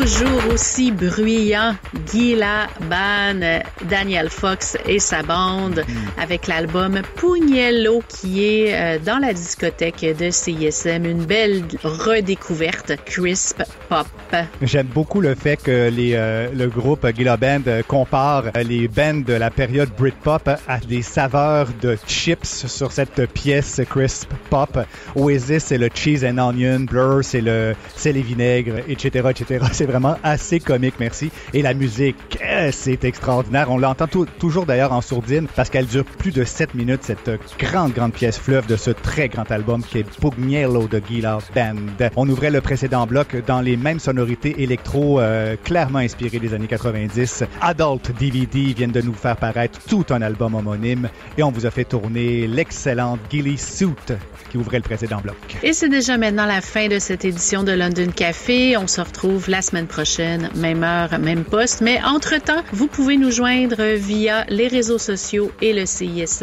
toujours aussi bruyant, Guy Laban, Daniel Fox et sa bande avec l'album Pugnello qui est dans la discothèque de CISM, une belle redécouverte crisp pop. J'aime beaucoup le fait que le groupe Guy Laban compare les bands de la période Britpop à des saveurs de chips sur cette pièce crisp pop. Oasis, c'est le cheese and onion, Blur, c'est les vinaigres, etc., etc. C'est vraiment assez comique, merci. Et la musique, c'est extraordinaire. On l'entend toujours d'ailleurs en sourdine parce qu'elle dure plus de 7 minutes, cette grande pièce fleuve de ce très grand album qui est Pugnello de Guy Laban. On ouvrait le précédent bloc dans les mêmes sonorités électro clairement inspirées des années 90. Adult DVD viennent de nous faire paraître tout un album homonyme et on vous a fait tourner l'excellente Ghillie Suit qui ouvrait le précédent bloc. Et c'est déjà maintenant la fin de cette édition de London Café. On se retrouve la semaine prochaine, même heure, même poste. Mais entre-temps, vous pouvez nous joindre via les réseaux sociaux et le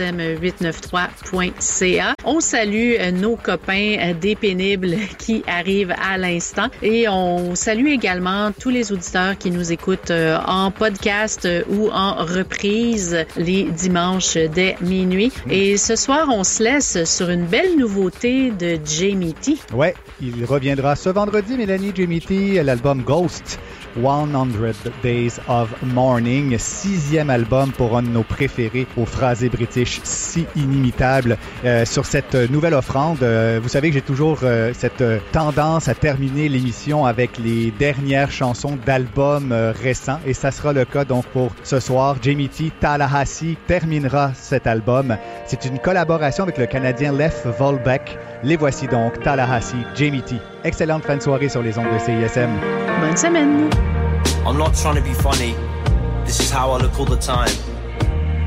CISM893.ca. On salue nos copains des pénibles qui arrivent à l'instant et on salue également tous les auditeurs qui nous écoutent en podcast ou en reprise les dimanches dès minuit. Et ce soir, on se laisse sur une belle nouveauté de Jamie T. Ouais, il reviendra ce vendredi, Mélanie. Jamie T, l'album Ghost. 100 Days of Mourning, 6e album pour un de nos préférés aux phrasés british si inimitables. Sur cette nouvelle offrande, vous savez que j'ai toujours cette tendance à terminer l'émission avec les dernières chansons d'albums récents et ça sera le cas donc pour ce soir. Jamie T, Tallahassee terminera cet album. C'est une collaboration avec le Canadien Leif Volbeck. Les voici donc, Tallahassee, Jamie T. Excellente fin de soirée sur les ondes de CISM. Bonne semaine. I'm not trying to be funny. This is how I look all the time.